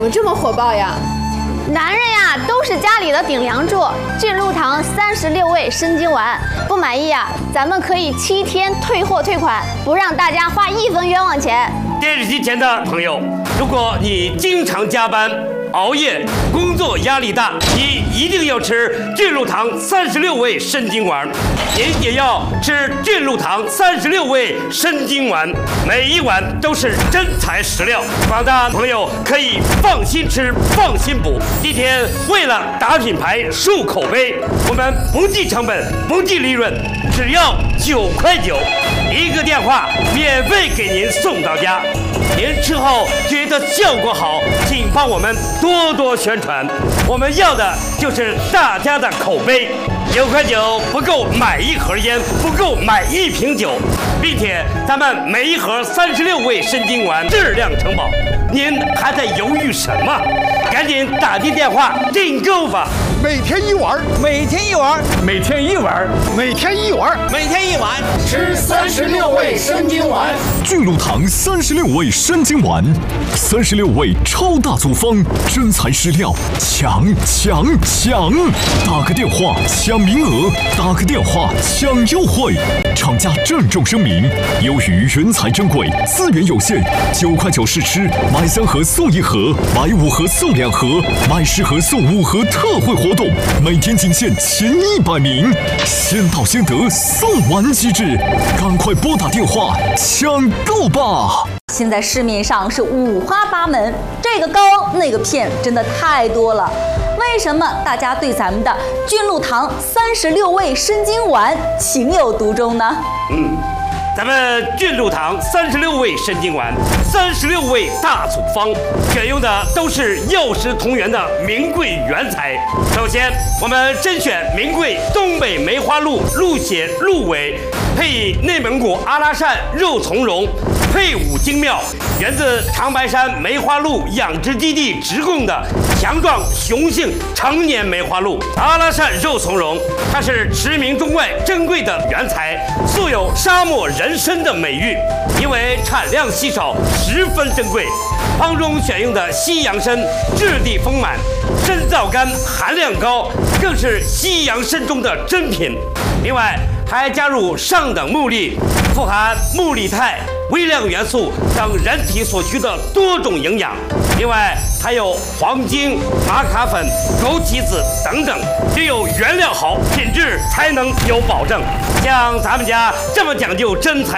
怎么这么火爆呀？ 男人呀，都是家里的顶梁柱。俊露堂36味生津丸，不满意啊，咱们可以7天退货退款，不让大家花1分冤枉钱。 电视机前的朋友，如果你经常加班、熬夜，工作压力大，你一定要吃俊露堂36味生津丸，您也要吃俊露堂36味生津丸，每一碗都是真材实料，广大朋友可以放心吃、放心补。今天为了打品牌、树口碑，我们不计成本、不计利润，只要9块9，一个电话免费给您送到家。您吃后觉得效果好，请帮我们多多宣传。我们要的就是大家的口碑。9块9不够买1盒烟，不够买1瓶酒，并且咱们每一盒36味生津丸质量承保。您还在犹豫什么？赶紧打进电话订购吧！ 每天1碗， 每天1碗， 每天1碗，每天1碗， 每天1碗， 吃36味生津丸。 俊露堂36味生津丸，36味超大组方，真材实料，抢！打个电话抢名额，打个电话抢优惠。厂家郑重声明：由于原材珍贵，资源有限，9块9试吃，买3盒送1盒，买5盒送2盒，买10盒送5盒特惠活动，每天仅限前100名，先到先得，送完即止，赶快拨打电话抢购吧！ 现在市面上是五花八门，这个膏那个片真的太多了。为什么大家对咱们的俊露堂36味生津丸情有独钟呢？ 咱们俊露堂36味生津丸，36味大组方，选用的都是药食同源的名贵原材。首先，我们甄选名贵东北梅花鹿鹿血鹿尾，配以内蒙古阿拉善肉苁蓉，配伍精妙，源自长白山梅花鹿养殖基地直供的强壮雄性成年梅花鹿。阿拉善肉苁蓉，它是驰名中外珍贵的原材，素有沙漠人参的美誉，因为产量稀少，十分珍贵。方中选用的西洋参质地丰满，参皂苷含量高，更是西洋参中的珍品。另外还加入上等木粒，富含木力肽、微量元素等人体所需的多种营养。另外还有黄精、玛卡粉、枸杞子等等，只有原料好，品质才能有保证。像咱们家这么讲究真材